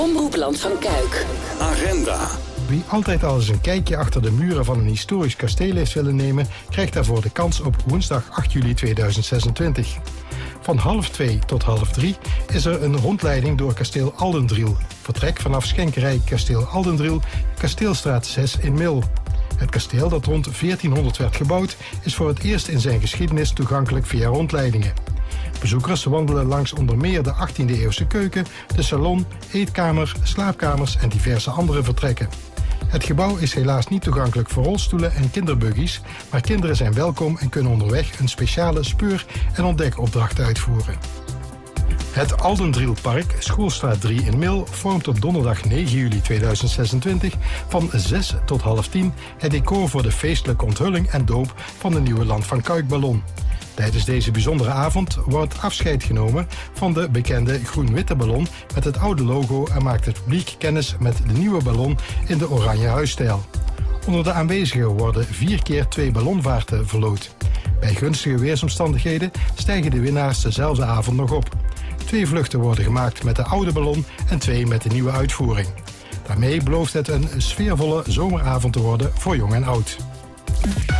Omroep Land van Kuik. Agenda. Wie altijd al eens een kijkje achter de muren van een historisch kasteel heeft willen nemen, krijgt daarvoor de kans op woensdag 8 juli 2026. Van 2:30 tot 2:30 is er een rondleiding door kasteel Aldendriel. Vertrek vanaf Schenkerij Kasteel Aldendriel, Kasteelstraat 6 in Mil. Het kasteel, dat rond 1400 werd gebouwd, is voor het eerst in zijn geschiedenis toegankelijk via rondleidingen. Bezoekers wandelen langs onder meer de 18e-eeuwse keuken, de salon, eetkamer, slaapkamers en diverse andere vertrekken. Het gebouw is helaas niet toegankelijk voor rolstoelen en kinderbuggies, maar kinderen zijn welkom en kunnen onderweg een speciale speur- en ontdekopdracht uitvoeren. Het Aldendrielpark, Schoolstraat 3 in Mil, vormt op donderdag 9 juli 2026 van 6 tot 9:30 het decor voor de feestelijke onthulling en doop van de nieuwe Land van Kuik-ballon. Tijdens deze bijzondere avond wordt afscheid genomen van de bekende groen-witte ballon met het oude logo en maakt het publiek kennis met de nieuwe ballon in de oranje huisstijl. Onder de aanwezigen worden 4 keer 2 ballonvaarten verloot. Bij gunstige weersomstandigheden stijgen de winnaars dezelfde avond nog op. 2 vluchten worden gemaakt met de oude ballon en 2 met de nieuwe uitvoering. Daarmee belooft het een sfeervolle zomeravond te worden voor jong en oud.